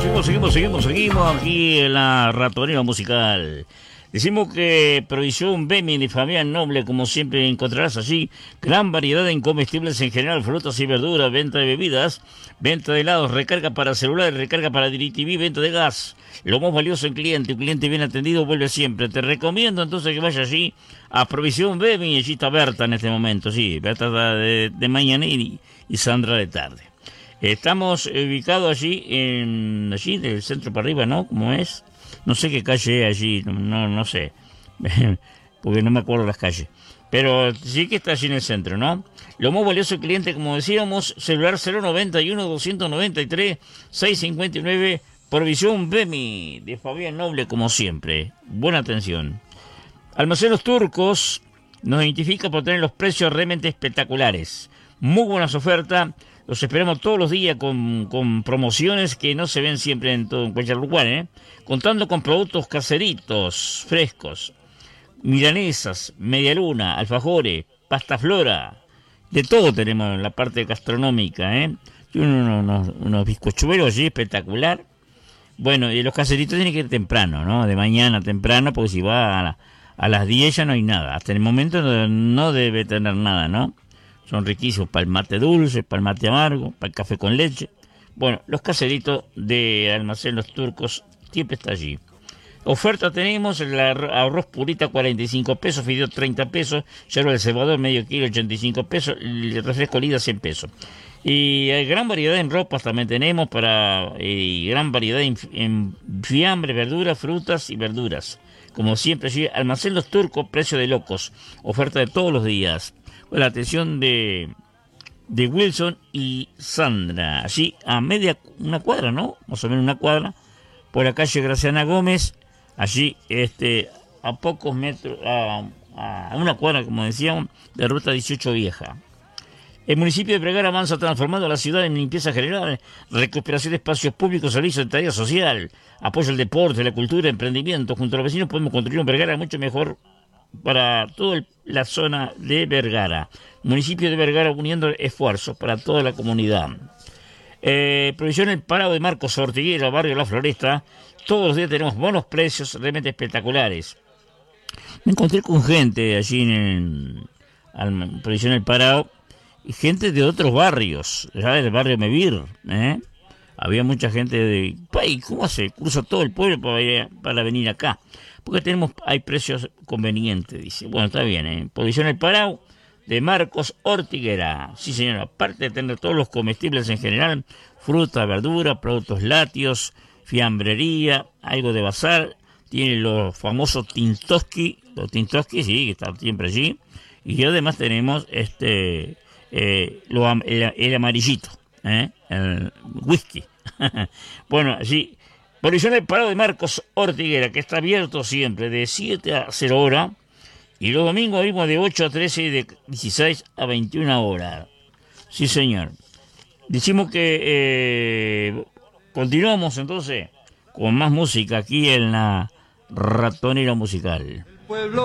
Seguimos aquí en la ratonera musical. Decimos que Provisión Bemi de Fabián Noble, como siempre encontrarás allí, gran variedad de incomestibles en general, frutas y verduras, venta de bebidas, venta de helados, recarga para celular, recarga para DirecTV, venta de gas. Lo más valioso en cliente, un cliente bien atendido vuelve siempre. Te recomiendo entonces que vayas allí a Provisión Bemi, y allí está Berta en este momento, sí, Berta de mañana y Sandra de tarde. Estamos ubicados allí, allí del centro para arriba, ¿no? ¿Cómo es? No sé qué calle es allí, no sé, porque no me acuerdo las calles. Pero sí que está allí en el centro, ¿no? Lo más valioso del cliente, como decíamos, celular 091-293-659, Provisión Bemi, de Fabián Noble, como siempre. Buena atención. Almacén Los Turcos nos identifica por tener los precios realmente espectaculares. Muy buenas ofertas. Los esperamos todos los días con promociones que no se ven siempre en cualquier lugar, ¿eh? Contando con productos caseritos, frescos, milanesas, medialuna, alfajores, pasta flora. De todo tenemos en la parte gastronómica, ¿eh? Y unos bizcochuelos allí espectacular. Bueno, y los caseritos tienen que ir temprano, ¿no? De mañana temprano, porque si va a las 10 ya no hay nada. Hasta el momento no debe tener nada, ¿no? Son riquísimos para el mate dulce, para el mate amargo, para el café con leche. Bueno, los caseritos de Almacén Los Turcos siempre está allí. Oferta tenemos, el arroz purita 45 pesos, fideo 30 pesos, yerba del cebador medio kilo 85 pesos, el refresco Lida 100 pesos. Y hay gran variedad en ropas también tenemos, gran variedad en fiambre, verduras, frutas y verduras. Como siempre, allí, Almacén Los Turcos, precio de locos, oferta de todos los días. Con la atención de Wilson y Sandra, allí a una cuadra, ¿no? Más o menos una cuadra, por la calle Graciana Gómez, allí a pocos metros, a una cuadra, como decíamos, de Ruta 18 Vieja. El municipio de Vergara avanza transformando la ciudad en limpieza general, recuperación de espacios públicos, servicios de tarea social, apoyo al deporte, la cultura, emprendimiento. Junto a los vecinos podemos construir un Vergara mucho mejor para toda la zona de Vergara. Municipio de Vergara uniendo esfuerzos para toda la comunidad. Provisión El Parado de Marcos Ortiguera, barrio La Floresta. Todos los días tenemos buenos precios realmente espectaculares. Me encontré con gente allí en Provisión El Parado, y gente de otros barrios, ya del barrio Mevir, ¿eh? Había mucha gente de... ¡Ay! ¿Cómo hace? Cruza todo el pueblo para venir acá. Porque hay precios convenientes, dice. Bueno, está bien, ¿eh? Provisión El Parado de Marcos Ortiguera. Sí, señor. Aparte de tener todos los comestibles en general, fruta, verdura, productos lácteos, fiambrería, algo de bazar. Tiene los famosos Tintoski. Los Tintoski, sí, que están siempre allí. Y además tenemos el amarillito, el whisky. Bueno, sí. Provisión El Parado de Marcos Ortiguera, que está abierto siempre de 7 a 0 horas. Y los domingos abrimos de 8 a 13 y de 16 a 21 horas. Sí, señor. Decimos que continuamos entonces con más música aquí en la ratonera musical.